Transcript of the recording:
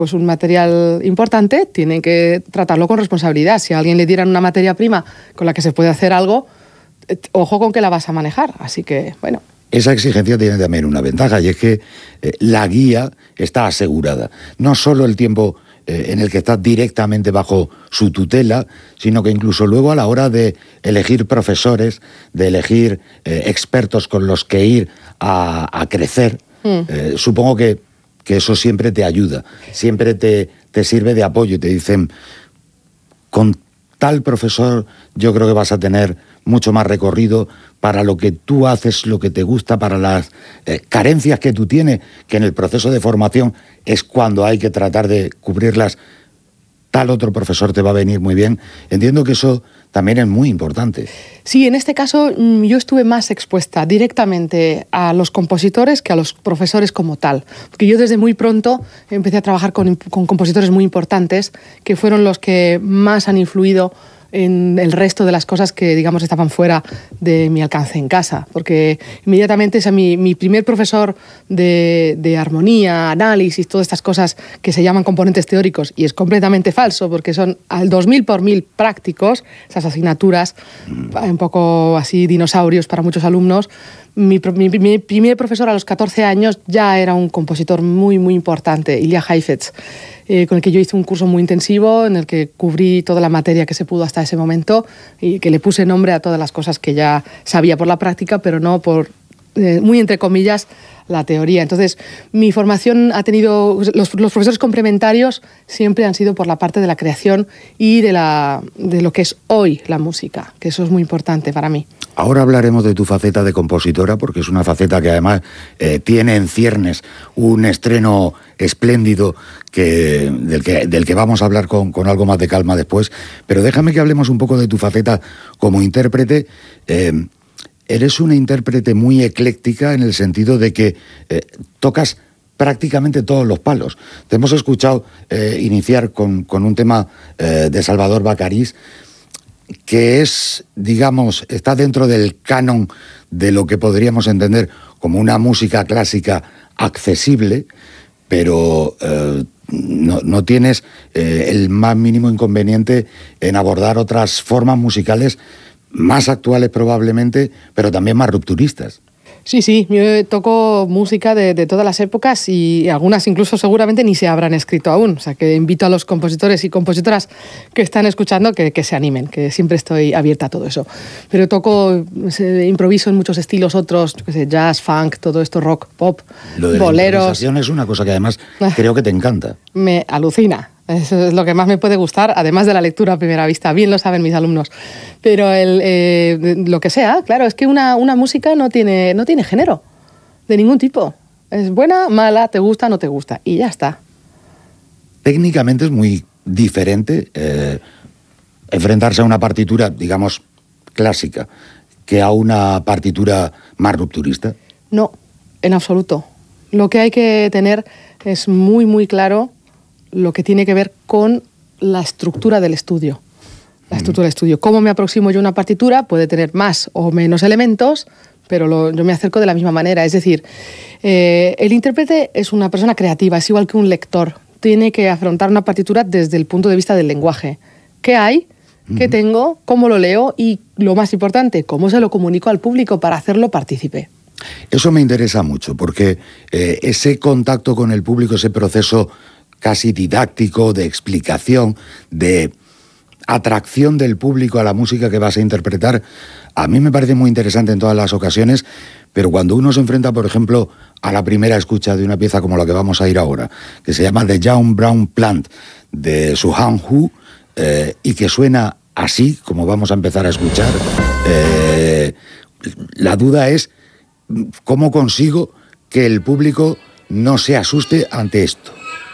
pues un material importante, tienen que tratarlo con responsabilidad. Si a alguien le dieran una materia prima con la que se puede hacer algo, ojo con que la vas a manejar. Así que, bueno. Esa exigencia tiene también una ventaja, y es que la guía está asegurada. No solo el tiempo en el que estás directamente bajo su tutela, sino que incluso luego a la hora de elegir profesores, de elegir expertos con los que ir a crecer, supongo que eso siempre te ayuda, siempre te sirve de apoyo y te dicen, con tal profesor yo creo que vas a tener mucho más recorrido para lo que tú haces, lo que te gusta, para las carencias que tú tienes, que en el proceso de formación es cuando hay que tratar de cubrirlas. Tal otro profesor te va a venir muy bien. Entiendo que eso también es muy importante. Sí, en este caso yo estuve más expuesta directamente a los compositores que a los profesores como tal. Porque yo desde muy pronto empecé a trabajar con compositores muy importantes, que fueron los que más han influido en el resto de las cosas que, digamos, estaban fuera de mi alcance en casa. Porque inmediatamente mi primer profesor de armonía, análisis, todas estas cosas que se llaman componentes teóricos, y es completamente falso porque son al 2000 por 1000 prácticos, esas asignaturas un poco así dinosaurios para muchos alumnos. Mi primer profesor a los 14 años ya era un compositor muy, muy importante, Ilya Heifetz, con el que yo hice un curso muy intensivo en el que cubrí toda la materia que se pudo hasta ese momento y que le puse nombre a todas las cosas que ya sabía por la práctica, pero no por, muy entre comillas, la teoría. Entonces, mi formación ha tenido... Los profesores complementarios siempre han sido por la parte de la creación y de lo que es hoy la música, que eso es muy importante para mí. Ahora hablaremos de tu faceta de compositora, porque es una faceta que además tiene en ciernes un estreno espléndido del que vamos a hablar con algo más de calma después. Pero déjame que hablemos un poco de tu faceta como intérprete. Eres una intérprete muy ecléctica en el sentido de que tocas prácticamente todos los palos. Te hemos escuchado iniciar con un tema de Salvador Bacariz, que es, digamos, está dentro del canon de lo que podríamos entender como una música clásica accesible, pero no tienes el más mínimo inconveniente en abordar otras formas musicales más actuales probablemente, pero también más rupturistas. Sí, yo toco música de todas las épocas y algunas incluso seguramente ni se habrán escrito aún. O sea, que invito a los compositores y compositoras que están escuchando que se animen, que siempre estoy abierta a todo eso. Pero toco, improviso en muchos estilos otros, yo qué sé, jazz, funk, todo esto, rock, pop, lo de boleros. La improvisación es una cosa que además creo que te encanta. Me alucina. Eso es lo que más me puede gustar, además de la lectura a primera vista. Bien lo saben mis alumnos. Pero lo que sea, claro, es que una música no tiene género de ningún tipo. Es buena, mala, te gusta, no te gusta. Y ya está. Técnicamente es muy diferente enfrentarse a una partitura, digamos, clásica, que a una partitura más rupturista. No, en absoluto. Lo que hay que tener es muy, muy claro lo que tiene que ver con la estructura del estudio. La estructura del estudio. Cómo me aproximo yo a una partitura puede tener más o menos elementos, pero yo me acerco de la misma manera. Es decir, el intérprete es una persona creativa, es igual que un lector. Tiene que afrontar una partitura desde el punto de vista del lenguaje. ¿Qué hay? ¿Qué tengo? ¿Cómo lo leo? Y lo más importante, ¿cómo se lo comunico al público para hacerlo partícipe? Eso me interesa mucho, porque ese contacto con el público, ese proceso casi didáctico, de explicación, de atracción del público a la música que vas a interpretar, a mí me parece muy interesante en todas las ocasiones, pero cuando uno se enfrenta, por ejemplo, a la primera escucha de una pieza como la que vamos a ir ahora, que se llama The Young Brown Plant, de Su-Han Hu, y que suena así, como vamos a empezar a escuchar, la duda es cómo consigo que el público no se asuste ante esto.